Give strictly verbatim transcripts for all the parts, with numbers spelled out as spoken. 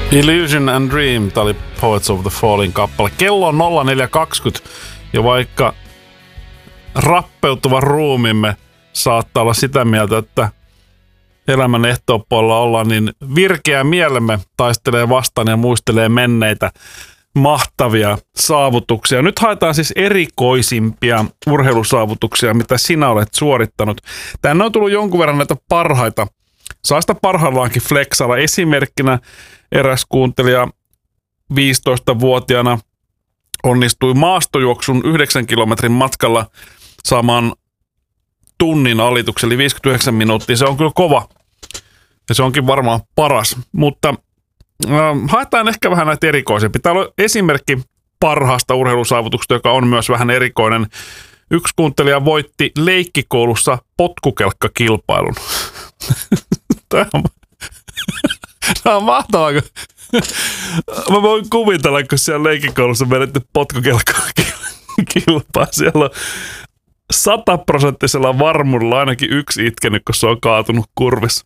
Illusion and Dream, tää oli Poets of the Falling kappale. Kello on nolla neljä kaksikymmentä ja vaikka rappeutuva ruumimme saattaa olla sitä mieltä, että elämän ehtoopuolella ollaan, niin virkeä mielemme taistelee vastaan ja muistelee menneitä mahtavia saavutuksia. Nyt haetaan siis erikoisimpia urheilusaavutuksia, mitä sinä olet suorittanut. Tänne on tullut jonkun verran näitä parhaita. Saa sitä parhaillaankin flexalla. Esimerkkinä eräs kuuntelija viisitoistavuotiaana onnistui maastojuoksun yhdeksän kilometrin matkalla saamaan tunnin alituksen, eli viisikymmentäyhdeksän minuuttia. Se on kyllä kova ja se onkin varmaan paras, mutta äh, haetaan ehkä vähän näitä erikoisempia. Täällä on esimerkki parhaasta urheilusaavutuksesta, joka on myös vähän erikoinen. Yksi kuuntelija voitti leikkikoulussa potkukelkkakilpailun. Tämä on, Tämä on mahtavaa, kun mä voin kuvitella, kun siellä leikkikoulussa on vedetty potkukelkkakilpaa. Siellä on sataprosenttisella varmuudella ainakin yksi itkenyt, kun se on kaatunut kurvissa.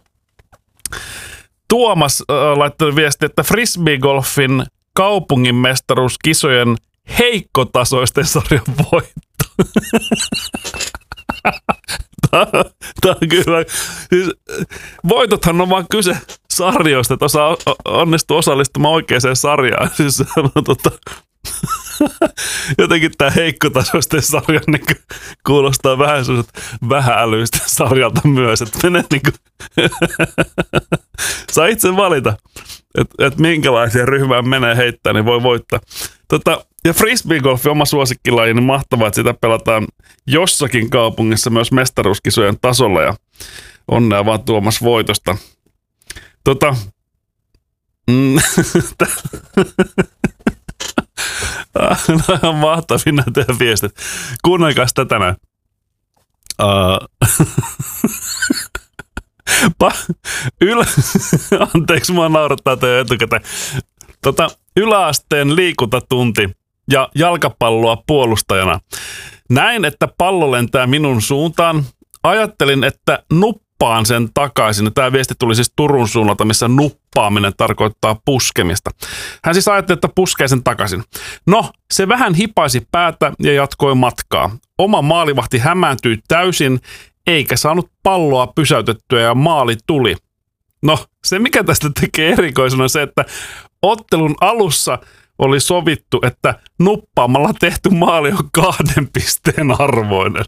Tuomas äh, laittoi viesti, että frisbeegolfin kaupungin mestaruuskisojen heikkotasoisten sarjan voitto. Tämä, tämä on kyllä. Siis, voitothan on vaan kyse sarjoista, että osaa onnistua osallistumaan oikeaan sarjaan. Siis, no, tota, jotenkin tämä heikkotasoisten sarja niin kuulostaa vähän sellaiset vähä-älyistä sarjalta myös, että menee niin kuin saa itse valita, että et minkälaisia ryhmään menee heittää, niin voi voittaa. Tota, ja frisbeegolfi on oma suosikkilaji, niin mahtavaa, että sitä pelataan jossakin kaupungissa myös mestaruuskisojen tasolla ja onnea vaan Tuomas voitosta. Tota, mm, Nämä on mahtavia nämä teidän viestit. Kuunnelkaa sitä tänään. Uh, pa- ylä- Anteeksi, mua naurattaa teidän etukäteen. Tota, yläasteen liikuntatunti ja jalkapalloa puolustajana. Näin, että pallo lentää minun suuntaan. Ajattelin, että nuppaan sen takaisin. Tämä viesti tuli siis Turun suunnalta, missä nuppaaminen tarkoittaa puskemista. Hän siis ajatteli, että puskee sen takaisin. No, se vähän hipaisi päätä ja jatkoi matkaa. Oma maalivahti hämääntyi täysin, eikä saanut palloa pysäytettyä ja maali tuli. No, se mikä tästä tekee erikoisena on se, että ottelun alussa oli sovittu, että nuppaamalla tehty maali on kahden pisteen arvoinen.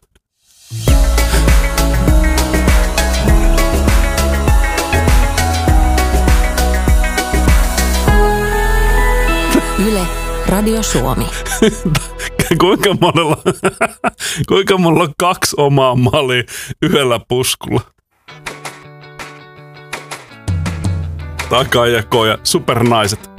Yle, Radio Suomi. kuinka, monella, kuinka monella on kaksi omaa maalia yhdellä puskulla? Takajakko ja supernaiset.